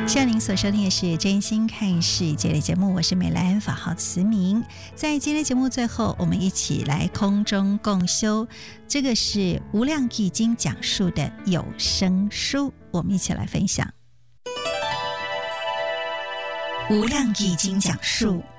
现在您所收听的是真心看世界的节目，我是美兰，法号慈明。在今天节目最后，我们一起来空中共修，这个是无量易经讲述的有声书，我们一起来分享。无量易经讲述